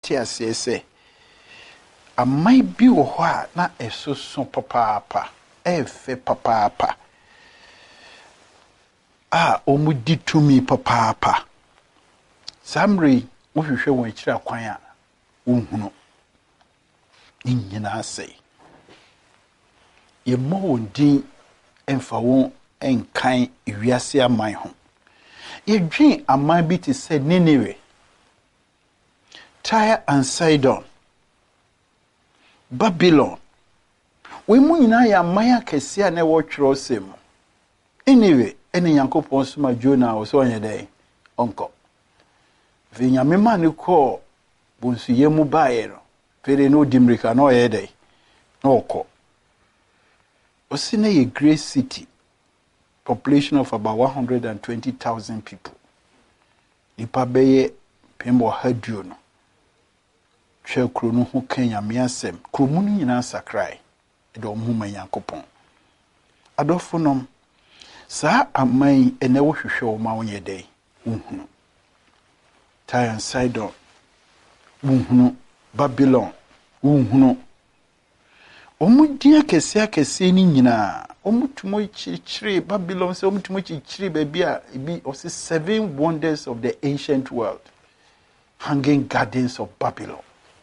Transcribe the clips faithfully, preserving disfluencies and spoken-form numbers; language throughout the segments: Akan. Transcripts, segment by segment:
tiase se amai bi wo ho a na esoso papaapa efe papaapa a omudi tumi papaapa samri wo hwehwe won akira kwan a wonhunu nyina sei ye mo wondin emfa won enkan iwiase aman ho ye dwen aman bi te se Nineveh, Tyre and Sidon, Babylon. We mu nyina ya aman akese a na wo twero sem. Anyway, ene Yankopon soma Jonah wo so onye dai onko. Ve nyame ma ne ko bonsu ye mu bae no. Fere no dimrika no ye dai. No ko. Osine ye great city. Population of about one hundred twenty thousand people. Nipa beye pembo haduo no. Twe kro no ho Kenya miasem. Kro mu nyina sakrai. Edo mu ma Yankopon. Adofo nom sa amai ene wo hwehwe wo ma wonye dai. Unhunu. Tyre and Sidon. Unhunu. Babylon. Unhunu. Omudia kese akese ni nyina. Omutumo chichiri Babylon se omutumo chichiri baby a bi osi seven wonders of the ancient world. Hanging gardens of Babylon.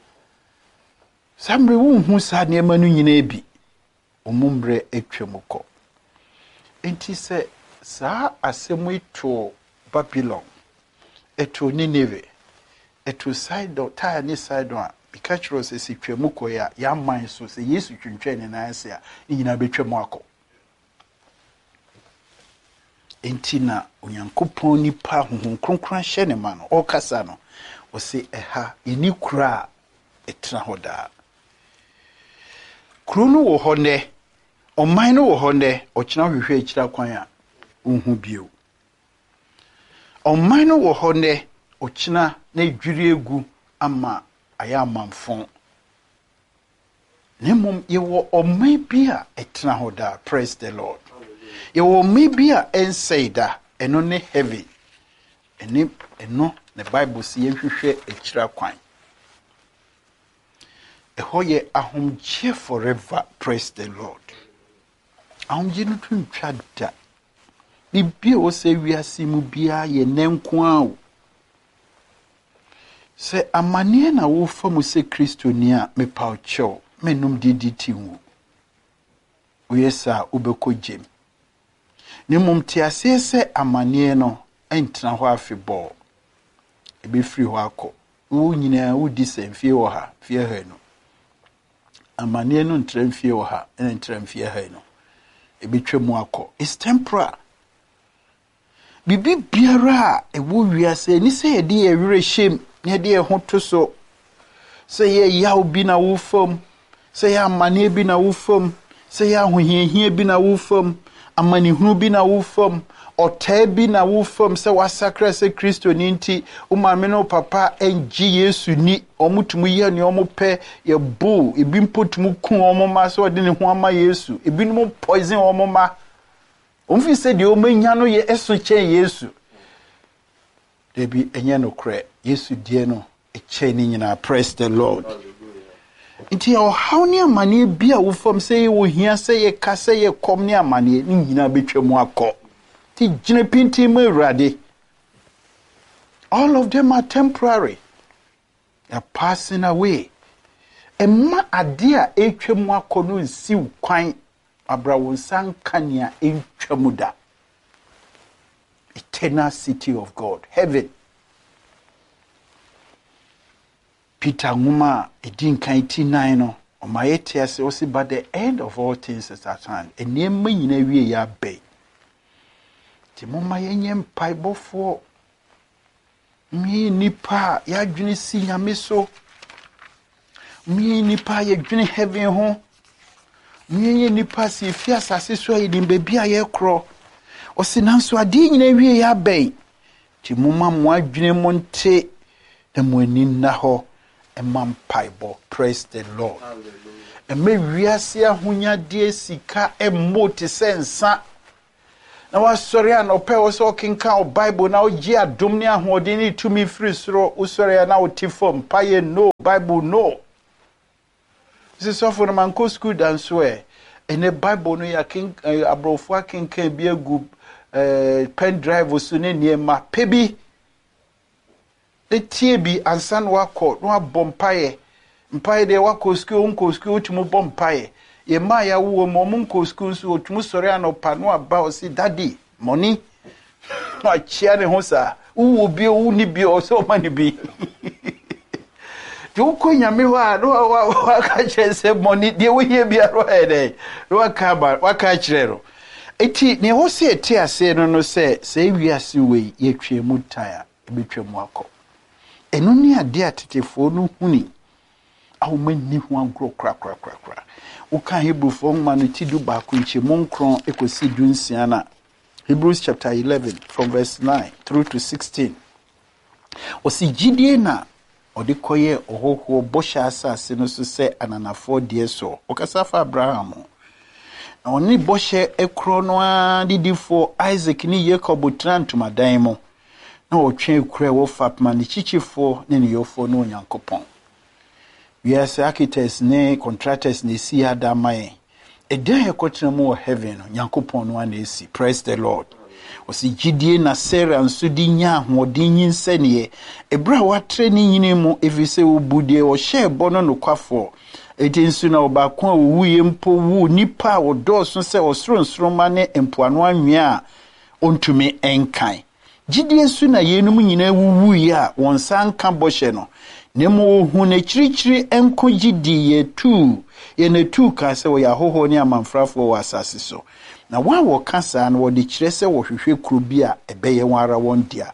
Samre unhu sa niema no nyina bi. Omumbre etwemukọ. Enti se sa asemu ito Babylon. Eto Nineveh. Eto Sidon, Tyre ni Sidon a bikachiro se si twemukọ ya ya man so se Yesu twentwe ne na ase a nyina betwemu akọ. Enti na Onyankopon nipa honhom kronkron hye ne ma no okasa no o se eha eni kura etra hoda. Kuro no wo ho ne oman no wo ho ne okina hwehwe akira kwan a unhu bio. Oman no wo ho ne okina na edwiri egu ama aya amamfon. Nemom ye wo oman bi a etra hoda. Praise the Lord. Ye wo maybe a ensaida eno ne heavy. Eni eno the Bible si yehwehwe akira kwan. Ehoye ahomje forever. Praise the Lord. Ahomje no twintwa da. Bibi o se wiase mu bia ye nenko a o. Se amane na wo fa mu se Kristo ni a me pa cho menum diditi wu. Oyesa ubeko jem. Ni mumtiase se amane no entra ho afebọ. Ebe free ho akọ. Wo nyina wo di semfie wo ha, fie ha no. Amane no ntra mfie wo ha, entra mfie ha no. Ebe twemu akọ. It's temporal. Bibi biara e wo wiase ni se ye de ye were shem, ne de ye ho to so. Se ye ya obi na wo fam, se ye amane bi na wo fam, se ye ahohiahia bi na wo fam. Amani hunu bi na wo fam otai bi na wo fam se wasakra se Kristo ni nti umame no papa enji Yesu ni omutumu ye ni omupe ye bu ebi mpotumu ku omoma so de ne ho ama Yesu ebi no poison omoma omfi se de omanya no ye eso chen Yesu debi enye no kre Yesu die no e chen ni nyina. Praise the Lord. Nti o how ni amane bia wo fam say wo hia say ye ka say ye kom ni amane ni nyina betwemu akọ ti gine pinti mu Awurade. All of them are temporary. They are passing away. Emma ade a etwemu akọ no nsi kwan abra won san kania etwemu da. Eternal city of God, heaven. Peter Nguma edin kan eighty-nine no omayete ase osi by the end of all things is at hand. Enema nyina wie ya be. Ti moma yenye mpaibofo mi nipa ya dwene si nyame so. Mi nipa ya dwene heaven ho. Mi nipa si fi asase so yidin bebi aye kro. Osi nanso ade nyina wie ya be. Ti moma mo adwene monte na mo ani na ho. Emam paibo. Praise the Lord. Eme wiase ahunya de sika emmo te sensa na wasɔre a na ɔpɛ wɔ sɛ ɔkenka o Bible na ɔgye adom ne ahoɔden ne tumi firi soro wosɔre a na wote fam paye no Bible no sisɔfo no manko school danso ɛ ene Bible no ya ken abrofo akenka bi agu pen drive so ne niema pebi de tie bi ansa no akɔ no abɔ mpaye mpaye de wakɔ school unko school tumu bɔ mpaye ye ma ya wo mo munko school so tumu sɔre anopa no aba o si daddy money wa chia ne ho sa wo bi wo ni bi o so mani bi jo ko nyame ho a no wa ka chese money de wo hie bi aro he de wa ka ba wa ka kirero eti ne ho se eti ase no no se se wiase we ye twemu taya ebetwemu akọ eno ni ade atetefo no huni awo mani ho agro kra kra kra kra uka Hebrews for manu tidu ba kunche monkron ekosi dunsiana Hebrews chapter eleven from verse nine through to sixteen osi gidie na ode koye ohoho bosha asase no so se ananafo de so okasa fa Abraham na oni boshe ekro no a didifo Isaac ni Jacob trantumadan mo na otwe ekra wo fatma ni chichifo ne ne yofo no Onyankopon. We are architects ne contractors ne si adamaye. E den ekotena mu wo heaven no Nyankopon no ana esi. Praise the Lord. Osi gidie na Sarah nso di nya ahoden nyinsane ebra watre ne nyine mu efise wo budie wo hye bono no kwafo. Eti nso na obakon a wuye mpo wu nipa wo doso se osronsroma ne empoano anwea ontumi enkan. Gidie nso na yenum nyina wuwu ya wonsa nka boshe no. Nemo hu ne chirichiri enko gidi ye tu ye ne tu ka se wo ya hoho ne amanfrafo wo asase so na wa wo kasa na wo de kire se wo hwehwe kuro bi a ebeye wara won dia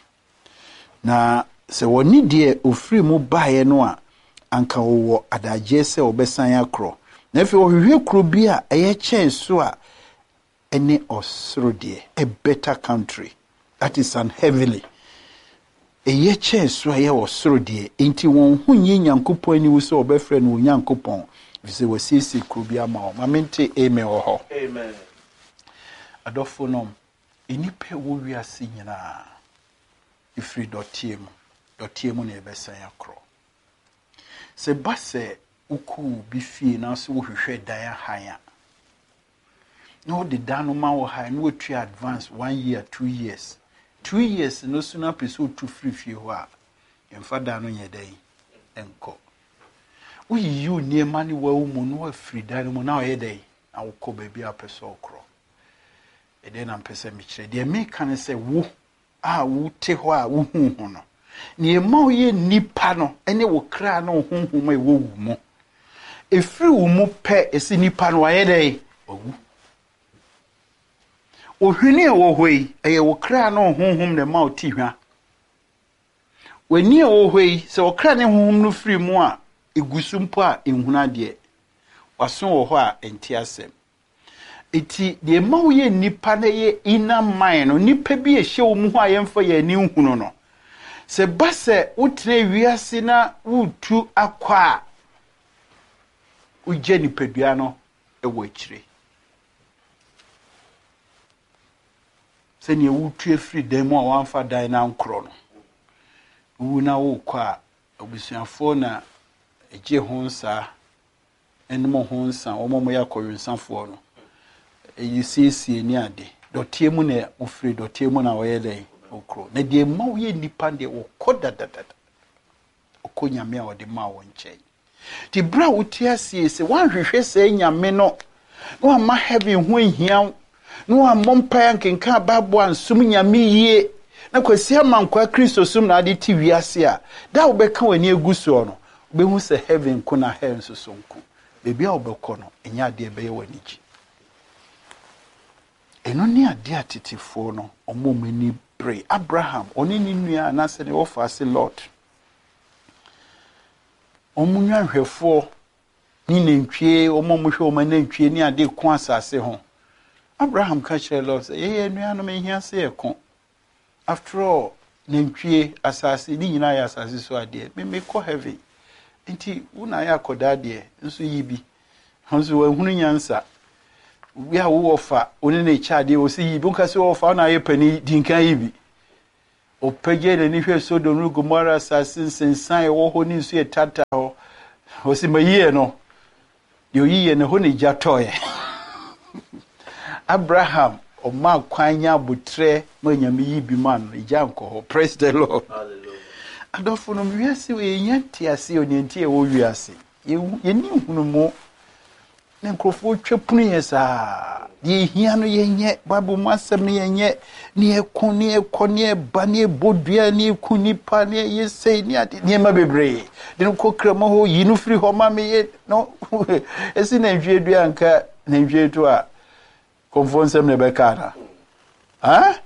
na se wo ni de ofri mu baaye no a anka wo adaje se obesan akro na efi wo hwehwe kuro bi a eye chen so a ene osoro de a better country that is an heavenly eye che so aye osoro de enti won hunye Nyankopon ni wo so obefre no Nyankopon vise wasisi krubi ama o mamente amen wo ho amen adofo nom enipe wo wiase nyina ifri dotie mu dotie mu na ebesan akro se base uku bi fie na so wo hwehwe dan hanya no de dano ma wo ha no wo twa advance one year two years two years no sooner pursue to free fee wa emfada no nyedai enko we you near money wa mu no free dan mu na oyedai na wo ko ba bia peso okro e den am pese mi kire de me kan se wo a wo te ho a wo hu hu no ne ma oye nipa no ene wo kra no hu hu ma e wo wu mo e free wo mu pe esi nipa no oyedai owu ohwini wo hoi eye wo kra no honhom ne ma otihwa wani wo hoi se wo kra ne honhom no firi mu a egusumpo a enhuna de waso wo ho a enti asem eti de ma wo ye nipa na ye ina man no nipa bi ehye wo mu ho a yemfa ye ni nhunu no se base utre wiase na wutu akwa uje nipadua no ewo akire seni wutu efri demo a wanfa dan na nkro no wu na wo kwa obusuafo na eje honsa enmo honsa omomo yakoyunsafo no eyisisi ni ade dotie mu na ofri dotie mu na oyele okro na de ma wo ye nipa de wo koda dada okonya me a wo de ma wo nche ti bra wuti asie se wanhwehwe se nyame no no ma heaven ho hia no amompa nkenka babo ansum nyame yie na kwasi amankwa Kristo sum na ade ti wiase a da obeka wani eguso no obehu se heaven ko na hell so sonku bebi a obekọ no enya ade ebe ye wani ji eno ni ade atetifo no omomani pray Abraham oni ni nua na se ne ofa se Lord omunwa hwefo ni nantwie omomuhwe omanantwie ni ade ko asase ho Abraham kachire Lord say ye nua no me hia se ekon after all nantwie asase ni nyina ya asase so ade me me ko heaven enti una ya koda de nso yibi hanso wa hunu nyansa we are offer only ne chade o see bunka se offer na ye pani dinkan yibi o pege de ni hwe so do no Gomora assassin sensan e wo ho ni nsu e tata ho o si mayiye no yo yiye ne ho ne jatoye Abraham o ma kwanya butre ma nyame yibi man ijanko ho. Praise the Lord. Hallelujah. Adofo no wiase we nyanti ase onenti e wo wiase ye ni hunu mo ne nkrofo twepunu yesa ye hia no ye nye babu masem ne ye nye ne ekon ne ekon ne ba ne bodua ne ekunipa ne ye sei ne ade ne ma bebre de no kokramo ho yinu firi ho ma me ye no esi na nhwe dua nka na nhwe to a konfonsem ne bekana ha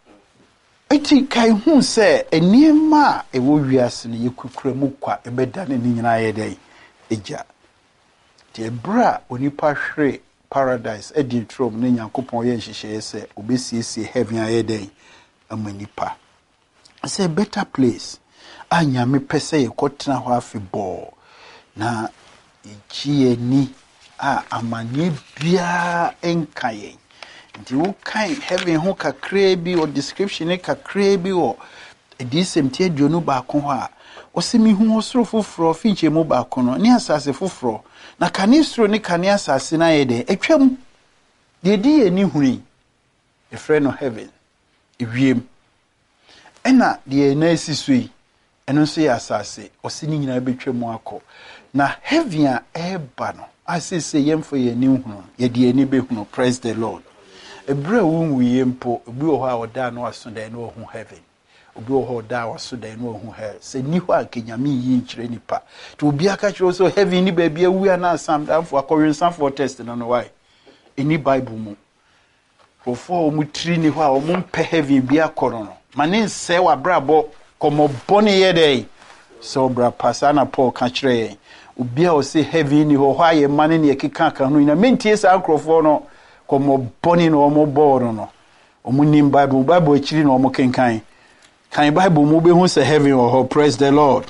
eti kai hu se eniema e wo wiase ne ye kukramu kwa ebeda ne nyina ye dai eja te bra onipa hwere paradise edi trom ne Nyankopon ye nhihye se obesiesie heaven aye den amanipa. It's a better place. Anya me pese ye kotena ho afebɔ na ichie ni a amani bia enkaye. Nti wo kan heaven ho kakra bi o description e kakra bi o edisem tie duonu ba ko ho a osimi hu osoro foforo finche mu ba ko no ne asase foforo na kanistro ni kane asase na ye de etwam de di ye ni huni e frɛ no heaven ewiem ena de na asisui eno so ye asase osini nyina betwam akɔ na heaven a eba no asese yemfo ye ni hunu ye de ani behunu. Praise the Lord. Ebra wunwu yempo obi wo ha oda no aso da no hu heaven obi wo ho da waso da no hu he se ni ho akenyame yi nkyire nipa to obi aka kyerɛ so heaven ni ba bia wu na asam danfo akɔwensan for test no no why any bible mu ofo mu tri ni ho a o mu mpe heaven bia kɔro no mane nse wa brabo komo boni ye dey so bra pasana Paul ka kyerɛ obi a o se heaven ni ho ho aye mane ne ekeka ka no ina mentie sa akrofo no komo boni no omo boro no omo nim bible bible akiri no omo kenkan kan bible mu be hu se heaven or ho. Praise the Lord.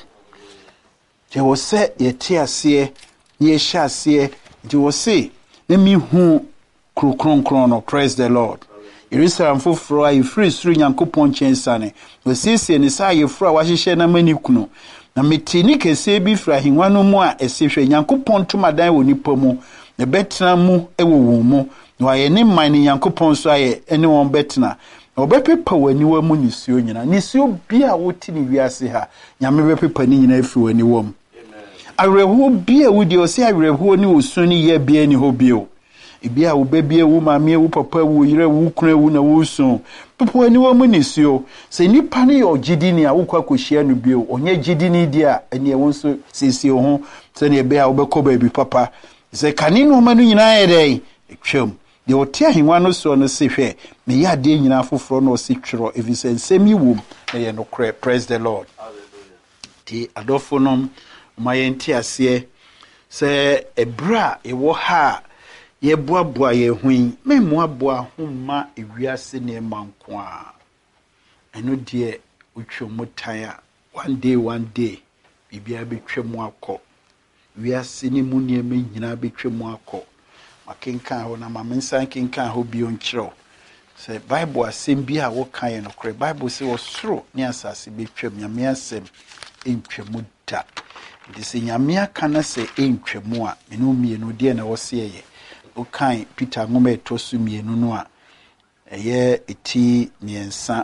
Je wo se ye ti ase ye hya ase je wo se na mi hu krokronkron no. Praise the Lord. Jerusalem foforo a free suru Nyankopon chensane wo siesie ni sa ye furu a wahyehyɛ na mani kuno na metini kese bi fra hinwa no mu a esehwe Nyankopon tomadan wo nipa mu na betena mu ewo wo mu no aye ne man ni Nyankopon so aye ene won betena obepepa wani wa mu nisuo nyina nisuo bia woti ni wiase ha nyame bepepa ni nyina afi wani wom areho bia wudi o se areho ni osu ni ye bia ni ho bio ebia wo bebia wo maame wo papa wo yire wo kura wo na wo so pepa wani wa mu nisuo se nipa ne yo gidi ni a wo kwa kohia no bio onye gidi ni dia ene wo so sisi ho se ne bia wo bekɔ ba bi papa se kanino manu nyina ye dai etwam de otia hinwa no so no se hwe me ya de nyina foforo no se twero evise semi wom na ye no kre. Praise the Lord. Hallelujah. Ti adofo no mayenti ase se ebra e wo ha ye boaboa ye hwin me moaboa homma ewiase ne manko a eno de otwom tan a one day one day bibia betwem akọ wiase ne mu ne me nyina betwem akọ makenkan ho na mamensan kenkan ho bio nkyerɛw se bible asem bi a wo kan no kre bible se osoro ne asase betwam nyame asem entwemu da de se nyame aka na se entwemu a menu mienu de na wo se ye wo kan Peter ngoma etosu mienu no a eye eti miensa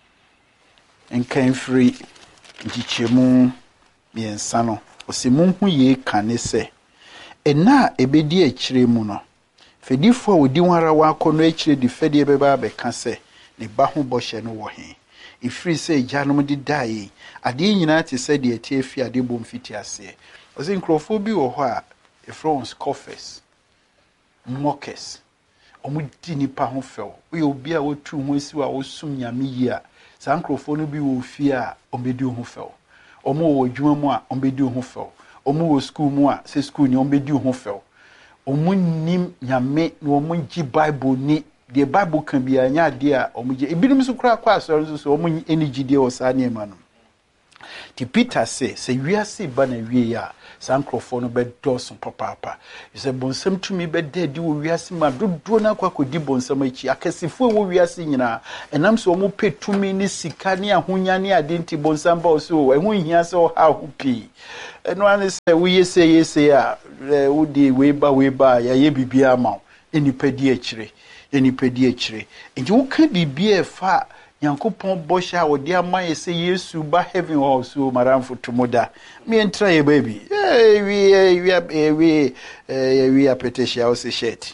enkan free nchichemu miensa no osimunhu ye kan se ena ebedi akire mu no fedifo a odi wara wa akɔno akire di fedie beba beka se ne ba ho bɔhye no wɔ he ifiri se gyanom di dai ade nyina te se de atie fi ade bom fiti ase ɔse nkrofo bi wɔ hɔ a efrons scoffers mockers ɔmo di nipa ho fɛw oye obi a wotu ho asi wa wosum nyame yi a sa nkrofo no bi wɔ fi a ɔmbedi ho fɛw ɔmo wɔ dwuma mu a ɔmbedi ho fɛw ɔmo wɔ school mu a se school ni ɔmbedi ho fɛw ɔmo nim nyame na ɔmo ngi bible ni de bible kan bia nya de a ɔmo gye ebinom so kura kwa asɔre so so ɔmo energy de wɔ saa ne ma no Ti Peter say say wiase ba na wie ya sankrofo no be dosun papa say bonsam tumi be dedi wo wiase ma dodo na kwakodi bonsam achi akasifo wo wiase nyina enam so mo petumi ni sika ni ahonya ni adenti bonsam ba so ehun hia se o ha hopi eno an say wo yese yese a wo di we ba we ba ya ye bibia ma enipadi akire enipadi akire nti wo ka bibia fa Yankopon bosha odi amaye se Yesu ba heaven or so maramfo tomoda me entra ye baby eh we we we we we apetesha o se shirt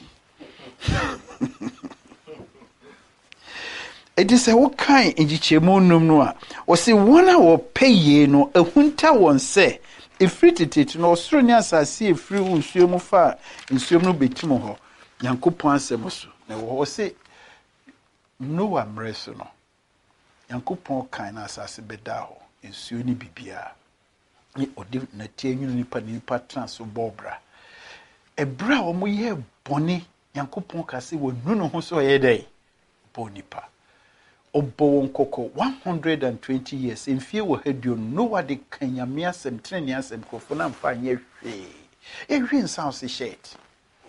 it is a what kind enjichemu num no a o se wona wo peye no ehunta won se efritititi no osoro ni asase efri unsuo mu fa nsuo no betimo ho Yankopon asem so na wo se no amreso no Yankopon kan na asase beda ho nsuo ni bibia ni odi na tienyu nipa nipa trans bobra ebra o mo ye bone Yankopon ka se wo nu no ho so ye dai bo nipa obo nkoko one hundred twenty years enfie wo hadio no wade kan yame asem treni asem krofo na mfa nye hwe ehwe nsan se shet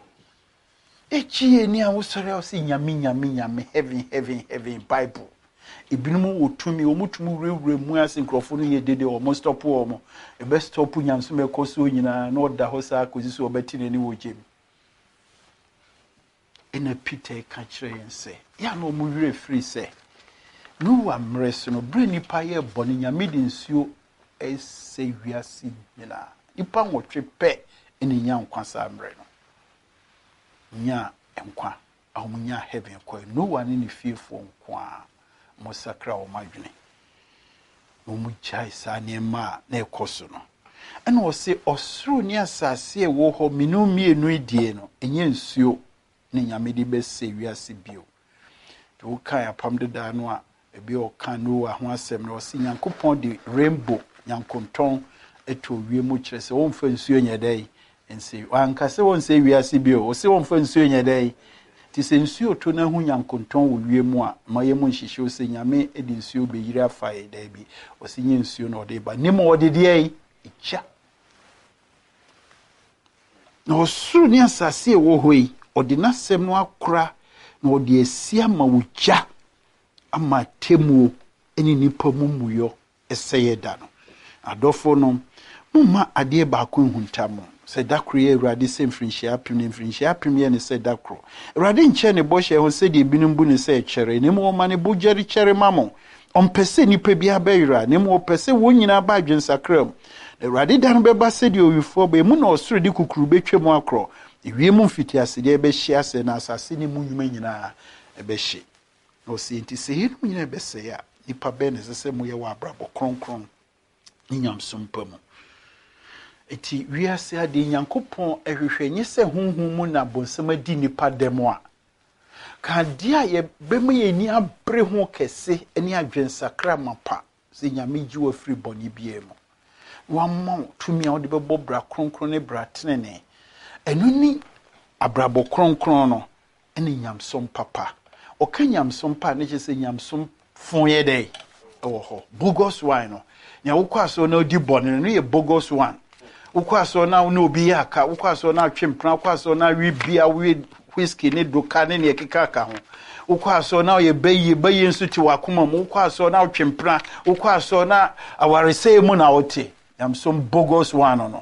echi eni a wo sori o se nyame nyame nyame heaven heaven heaven bible Ibinum wotumi omutumu rewre mu ase nkrofo no ye dede o mo stop o mo e be stop nyamso me koso nyina na oda ho sa akozi so obeti nani wo gem ena Peter ka kire yense ya no mu wire free se no wa mreso no bre nipa ye bone nyame de nsuo ese wiase nyina nipa nwotwe pe ene nya nkwa sa mre no nya enkwa ahomunya heaven kwa no one ni fiefo nkwa Mosakra o madwene omu chai sa niema na ekoso no ena o se osoro ni asase e wo ho minu mienu idie no enye nsuo ne nyame de bese wiase bio to kan apam de da no a ebi o kan no a ho asem no o se Yankopon de rainbow yankonton eto wie mu kire se won fa nsuo nya dai ense anka se won se wiase bio o se won fa nsuo nya dai ti se nsuo to na hu Yankonton wo wie mu a maye mu nhihye o se nyame edi nsuo be yiri afa e da bi o se nye nsuo na ode ba nimo ode de ai echa no suru ni asase wo hoi ode na sem no akora na ode asia ma wuja ama temu eni nipa mumuyo eseye da no adofo no mumma ade ba ko huntamo se dakro ye Awurade se mfrinhia apem ne mfrinhia apem ye ne se dakro Awurade nche ne bo hye ho se de binum bu ne se chere ne mo ma ne bo jeri chere mamo ompese nipa bia ba yira ne mo pese wonyina ba adwensakram Awurade dan be ba se de owifo ba mu na osoro de kukuru betwem akro ewie mu mfiti ase de be hye ase na asase ne mu nyuma nyina e be hye no se nti se hinu nyina be se ya nipa be ne se mo ye wa abrabo kronkron nyamsom pamu eti wiase ade Nyankopon ehwehwenye se honhom mu na bonsam adi nipa demo a ka dia ye bemu ye ni abre ho kese eni adwensakra mapa se nyame ji wa free boni bia mu wamma tumi a ode bebo bra kronkron ne bra tenene enu ni abrabo kronkron no eni nyamsom papa o ka nyamsom pa ne je se nyamsom fon ye dai ewo ho bogus wine no nya wokwaso na odi bone no ye bogus one ukwaso na no bi aka ukwaso na twempra ukwaso na wi bia wi whisky ne doka ne ne keka ka ho ukwaso na ye bayi bayi nso ti wakoma mu ukwaso na twempra ukwaso na awarese mu na wote am some bogus one no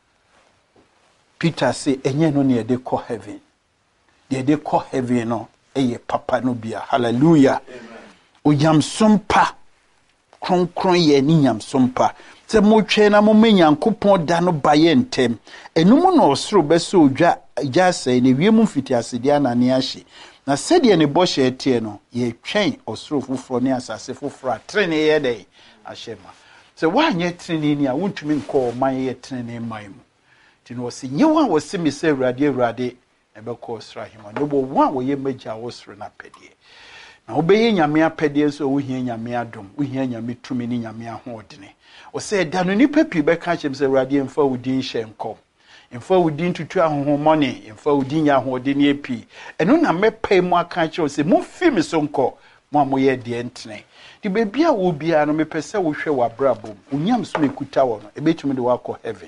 Peter say enye no ne de ko heaven de de ko heaven no eye papa no bia hallelujah o yam sompa kronkron ye ni nyam sompa se mo twe na mo Nyankopon da no baye ntem enum no osoro beso odwa gya sai ne wiem mfiti asede anane ahye na sede ne bo hye tie no ye twen osoro foforo ne asase foforo atrene ye dai ahyema se wanye trene ni a wontumi nko man ye trene man mu ti no se nyewa wo se me se Awurade Awurade ebeko osoro ahema no bo wa wo ye magya wo osoro na pedie na obeye nyame apedie so wo hia nyame adom wo hia nyame tumi ni nyame ahodene o se da no nipa pi be ka chem se Awurade mfa wudin hye nkom mfa wudin tutu ahohomone mfa wudin ya ahodene epi eno na mepai mu aka chem se mo fi me so nko mo amoye de entene The baby will be an omepesa will share wa brabo. Unyam soon ekuta no. Ebetumi de wako heaven.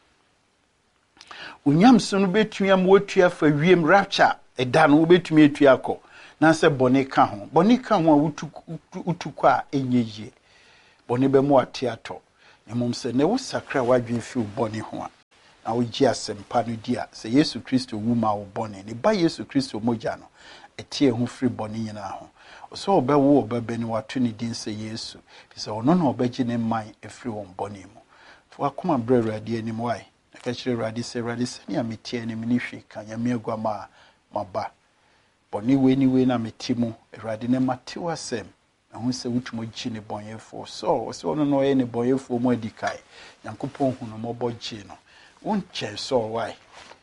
Unyam soon betumi am wotua for wiem rapture. E dan wo betumi etua akọ. Na se bone ka ho. Bone ka ho a utu utu kwa enyeje. Bone be mu ate ato. Emom se ne wo sakra wadwen fi bone ho a. Na wo gi asempa no dia. Se Yesu Kristo wu ma wo bone. Ne ba Yesu Kristo moja no. Etie ho free bone nyina ho. So obewo obebe ni watu ni din se Yesu. Se ono na obeji ne man efiri won bone mu. Fo akoma bre rade anim wai. Na ka kire rade se rade se ni ametie anim ni hwe kan ya me agwama maba. Bone we ni we na metimu rade ne matewa asem. Na hu se wutumo gi ne bonyefo. So so ono no ye ne bonyefo mo adikai. Yankopon hu no mobo gi no. Unche so wai.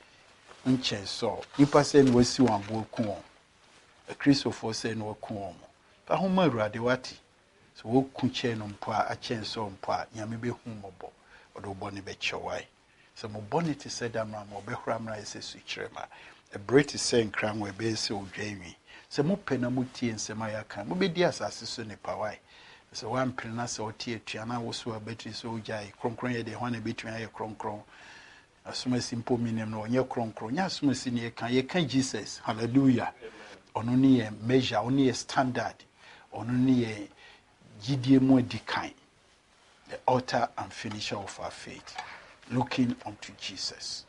Unche so. Nipa se ni wasi wambo ku a Christopher say no come. Pahoma rade wati. So wo kunche no mpa a chen so mpa nyame be hu mobo. Odo boni be chewai. So mo boni ti said amra mo be hramra ese suchrema. A British saying cram we be se odwanwi. So mo pena mo tie nsema ya kan. Mo be di asase so ne pawai. So one pena se otie tuana wo so abetri so ojai. Kronkron ye de hwan abetri aye kronkron. Asuma simple meaning no nye kronkron. Nya asuma si ne kan ye kan Jesus. Hallelujah. Ono ni ye measure, ono ni ye standard, ono ni ye gidie mu edikan. The author and finisher of our faith, looking unto Jesus.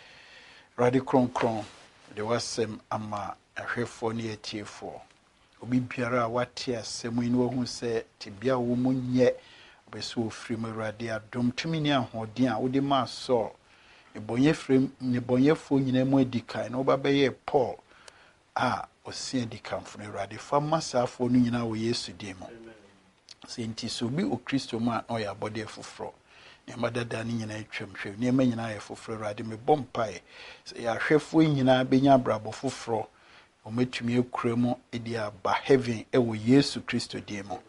Radi kron kron, the wasem ama ahwefo ni etiefo. Obi biara wate asemu ni wo hu se tebia wo munye obeso ofiri mu radi adom tumi ni ahoden a wo de ma so. Ne bonye frem, ne bonyefo nyina mu edikan. No ba be Paul. Ah, osia di kamfo ne rade fa masafo no nyina wo Yesu di mo. Se nti so bi o Kristo ma no ya bode foforo. Ne madada ni nyina atwamhwe. Ne ma nyina ya foforo rade me bompae. Se ya hwefo nyina benya brabo foforo. O metumi ekura mu edi aba heaven e wo Yesu Kristo di mo.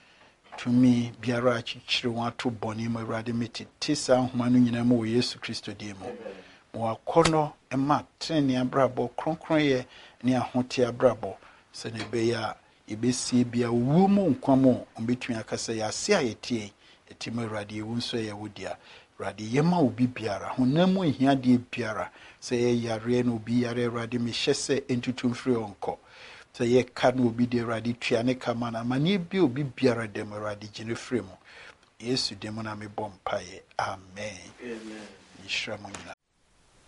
Tumi biara achichire won ato boni mo rade meti tisa homa no nyina mo wo Yesu Kristo di mo. Mo akono e ma treni abrabo kronkron ye ni ahote abrabo se ne be ya ibesi bia wu mu nkwamo ombetumi akasa ya se ayetie etime rade wu nso ye wodia rade yema obi biara honamu ehia de biara se ye yare no obi yare rade me hyese entutum firi onko se ye ka no obi de rade tua ne kama na mane bi obi biara dem rade gine firi mu Yesu dem na me bompae amen amen ishra mo nyina